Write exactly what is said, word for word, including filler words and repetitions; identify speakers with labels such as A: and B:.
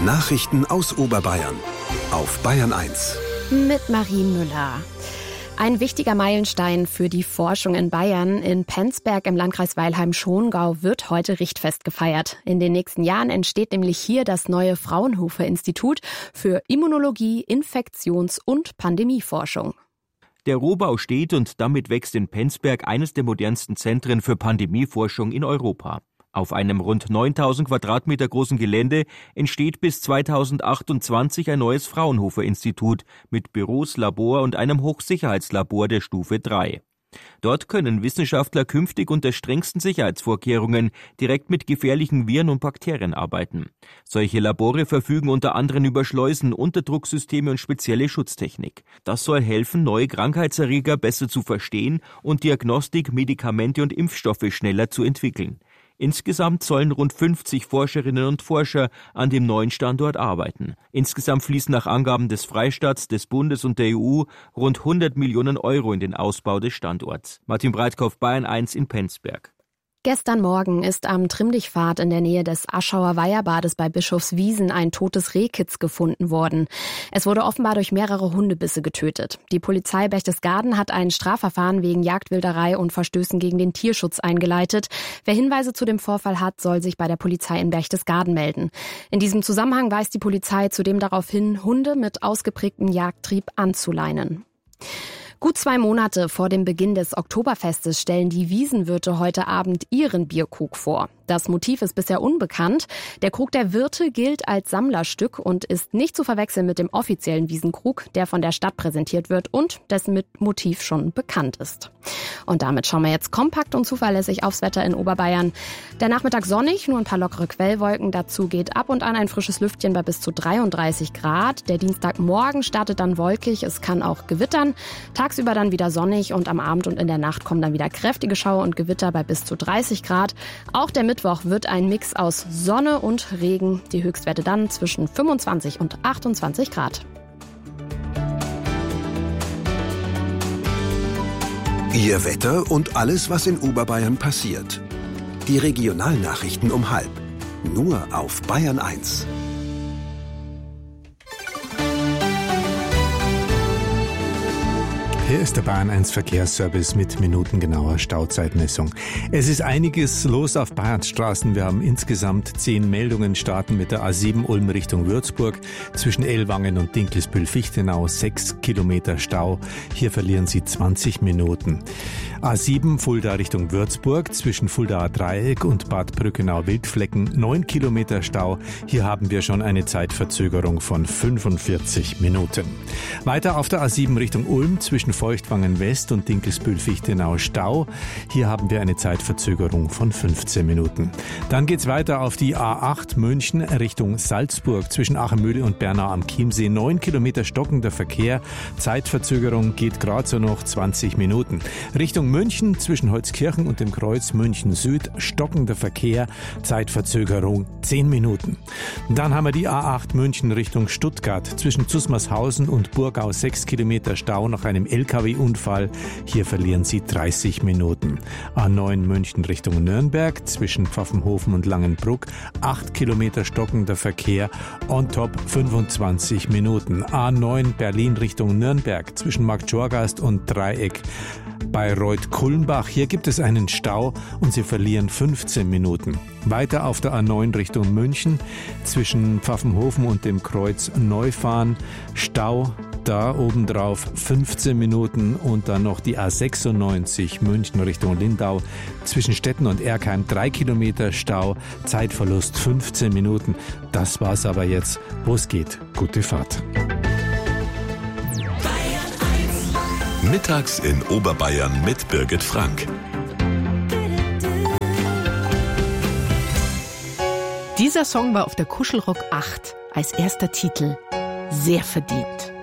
A: Nachrichten aus Oberbayern auf Bayern eins.
B: Mit Marie Müller. Ein wichtiger Meilenstein für die Forschung in Bayern. In Penzberg im Landkreis Weilheim-Schongau wird heute Richtfest gefeiert. In den nächsten Jahren entsteht nämlich hier das neue Fraunhofer-Institut für Immunologie, Infektions- und Pandemieforschung.
C: Der Rohbau steht und damit wächst in Penzberg eines der modernsten Zentren für Pandemieforschung in Europa. Auf einem rund neuntausend Quadratmeter großen Gelände entsteht bis zweitausendachtundzwanzig ein neues Fraunhofer-Institut mit Büros, Labor und einem Hochsicherheitslabor der Stufe drei. Dort können Wissenschaftler künftig unter strengsten Sicherheitsvorkehrungen direkt mit gefährlichen Viren und Bakterien arbeiten. Solche Labore verfügen unter anderem über Schleusen, Unterdrucksysteme und spezielle Schutztechnik. Das soll helfen, neue Krankheitserreger besser zu verstehen und Diagnostik, Medikamente und Impfstoffe schneller zu entwickeln. Insgesamt sollen rund fünfzig Forscherinnen und Forscher an dem neuen Standort arbeiten. Insgesamt fließen nach Angaben des Freistaats, des Bundes und der E U rund hundert Millionen Euro in den Ausbau des Standorts. Martin Breitkopf, Bayern eins in Penzberg.
B: Gestern Morgen ist am Trimmdichtpfad in der Nähe des Aschauer Weiherbades bei Bischofswiesen ein totes Rehkitz gefunden worden. Es wurde offenbar durch mehrere Hundebisse getötet. Die Polizei Berchtesgaden hat ein Strafverfahren wegen Jagdwilderei und Verstößen gegen den Tierschutz eingeleitet. Wer Hinweise zu dem Vorfall hat, soll sich bei der Polizei in Berchtesgaden melden. In diesem Zusammenhang weist die Polizei zudem darauf hin, Hunde mit ausgeprägtem Jagdtrieb anzuleinen. Gut zwei Monate vor dem Beginn des Oktoberfestes stellen die Wiesenwirte heute Abend ihren Bierkrug vor. Das Motiv ist bisher unbekannt. Der Krug der Wirte gilt als Sammlerstück und ist nicht zu verwechseln mit dem offiziellen Wiesenkrug, der von der Stadt präsentiert wird und dessen Motiv schon bekannt ist. Und damit schauen wir jetzt kompakt und zuverlässig aufs Wetter in Oberbayern. Der Nachmittag sonnig, nur ein paar lockere Quellwolken. Dazu geht ab und an ein frisches Lüftchen bei bis zu dreiunddreißig Grad. Der Dienstagmorgen startet dann wolkig, es kann auch gewittern. Tagsüber dann wieder sonnig und am Abend und in der Nacht kommen dann wieder kräftige Schauer und Gewitter bei bis zu dreißig Grad. Auch der Mittwoch wird ein Mix aus Sonne und Regen. Die Höchstwerte dann zwischen fünfundzwanzig und achtundzwanzig Grad.
A: Ihr Wetter und alles, was in Oberbayern passiert. Die Regionalnachrichten um halb. Nur auf Bayern eins.
D: Hier ist der Bayern eins Verkehrsservice mit minutengenauer Stauzeitmessung. Es ist einiges los auf Bayerns Straßen. Wir haben insgesamt zehn Meldungen, starten mit der A sieben Ulm Richtung Würzburg. Zwischen Ellwangen und Dinkelsbühl-Fichtenau sechs Kilometer Stau. Hier verlieren Sie zwanzig Minuten. A sieben Fulda Richtung Würzburg. Zwischen Fuldaer Dreieck und Bad Brückenau-Wildflecken neun Kilometer Stau. Hier haben wir schon eine Zeitverzögerung von fünfundvierzig Minuten. Weiter auf der A sieben Richtung Ulm zwischen Feuchtwangen West und Dinkelsbühl-Fichtenau Stau. Hier haben wir eine Zeitverzögerung von fünfzehn Minuten. Dann geht's weiter auf die A acht München Richtung Salzburg zwischen Achemühle und Bernau am Chiemsee. neun Kilometer stockender Verkehr. Zeitverzögerung geht gerade so noch zwanzig Minuten. Richtung München zwischen Holzkirchen und dem Kreuz München Süd stockender Verkehr. Zeitverzögerung zehn Minuten. Dann haben wir die A acht München Richtung Stuttgart zwischen Zusmarshausen und Burgau sechs Kilometer Stau nach einem L K W-Unfall. Hier verlieren Sie dreißig Minuten. A neun München Richtung Nürnberg zwischen Pfaffenhofen und Langenbruck. acht Kilometer stockender Verkehr. On top fünfundzwanzig Minuten. A neun Berlin Richtung Nürnberg zwischen Marktschorgast und Dreieck. Bei Reuth-Kulmbach, hier gibt es einen Stau und Sie verlieren fünfzehn Minuten. Weiter auf der A neun Richtung München zwischen Pfaffenhofen und dem Kreuz Neufahren. Stau, da obendrauf fünfzehn Minuten und dann noch die A sechsundneunzig München Richtung Lindau zwischen Stetten und Erkheim drei Kilometer Stau, Zeitverlust fünfzehn Minuten. Das war's aber jetzt, wo es geht. Gute Fahrt.
A: Mittags in Oberbayern mit Birgit Frank.
E: Dieser Song war auf der Kuschelrock acht als erster Titel. Sehr verdient.